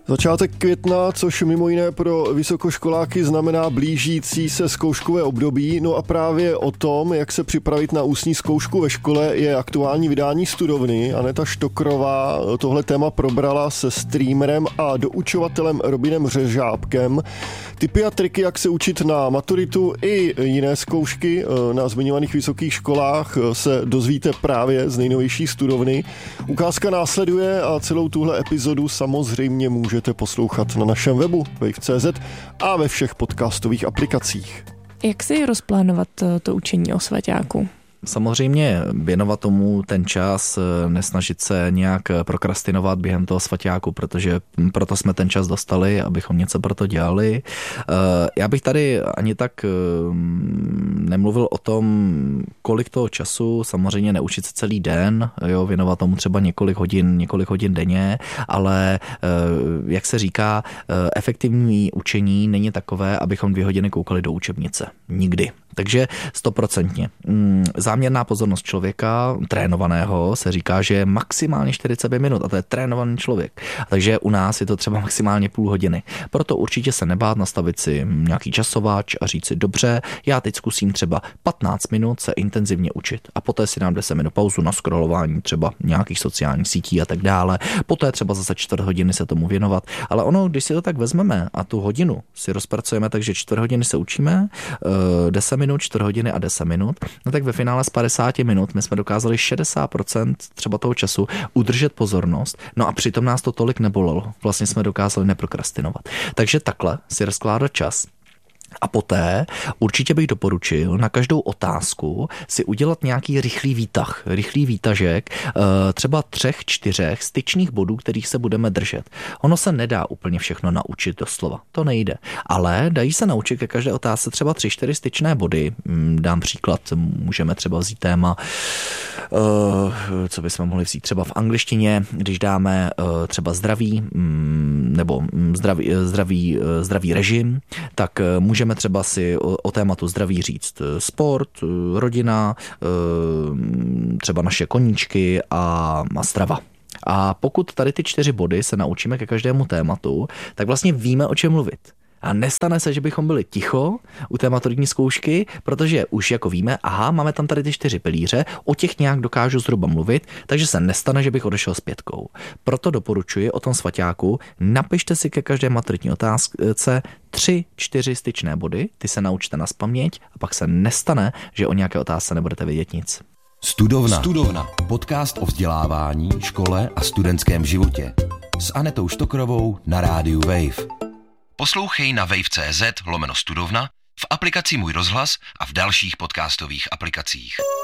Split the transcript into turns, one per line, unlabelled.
Začátek května, což mimo jiné pro vysokoškoláky znamená blížící se zkouškové období. No a právě o tom, jak se připravit na ústní zkoušku ve škole, je aktuální vydání Studovny. Aneta Štokrová tohle téma probrala se streamerem a doučovatelem Robinem Řežábkem. Tipy a triky, jak se učit na maturitu i jiné zkoušky na zmiňovaných vysokých školách, se dozvíte právě z nejnovější Studovny. Ukázka následuje a celou tuhle epizodu samozřejmě můžete poslouchat na našem webu wave.cz a ve všech podcastových aplikacích.
Jak si rozplánovat to učení o svaťáku?
Samozřejmě věnovat tomu ten čas, nesnažit se nějak prokrastinovat během toho svaťáku, protože proto jsme ten čas dostali, abychom něco pro to dělali. Já bych tady ani tak nemluvil o tom, kolik toho času, samozřejmě neučit se celý den, jo, věnovat tomu třeba několik hodin denně, ale jak se říká, efektivní učení není takové, abychom 2 hodiny koukali do učebnice. Nikdy. Takže 100%. Záměrná pozornost člověka, trénovaného, se říká, že je maximálně 45 minut a to je trénovaný člověk. Takže u nás je to třeba maximálně půl hodiny. Proto určitě se nebát nastavit si nějaký časováč a říct si, dobře, já teď zkusím třeba 15 minut se intenzivně učit a poté si dám 10 minut pauzu na scrollování třeba nějakých sociálních sítí a tak dále. Poté třeba zase 4 hodiny se tomu věnovat. Ale ono, když si to tak vezmeme a tu hodinu si rozpracujeme, takže 4 hodiny se učíme, 10 minut, 4 hodiny a 10 minut, no tak ve finále z 50 minut my jsme dokázali 60% třeba toho času udržet pozornost, no a přitom nás to tolik nebolelo. Vlastně jsme dokázali neprokrastinovat. Takže takhle si rozkládat čas. A poté určitě bych doporučil na každou otázku si udělat nějaký rychlý výtažek, třeba 3-4 styčných bodů, kterých se budeme držet. Ono se nedá úplně všechno naučit doslova, to nejde, ale dají se naučit ke každé otázce třeba 3-4 styčné body. Dám příklad, můžeme třeba vzít téma, co bychom mohli vzít třeba v angličtině, když dáme třeba zdraví nebo zdravý režim, tak můžeme třeba si o tématu zdraví říct sport, rodina, třeba naše koníčky a strava. A pokud tady ty 4 body se naučíme ke každému tématu, tak vlastně víme, o čem mluvit. A nestane se, že bychom byli ticho u té maturitní zkoušky, protože už jako víme, aha, máme tam tady ty 4 pilíře, o těch nějak dokážu zhruba mluvit, takže se nestane, že bych odešel s 5. Proto doporučuji o tom svaťáku, napište si ke každé maturitní otázce 3-4 styčné body, ty se naučte nazpaměť a pak se nestane, že o nějaké otázce nebudete vědět nic.
Studovna. Podcast o vzdělávání, škole a studentském životě. S Anetou Štokrovou na rádiu Wave. Poslouchej na wave.cz/studovna, v aplikaci Můj rozhlas a v dalších podcastových aplikacích.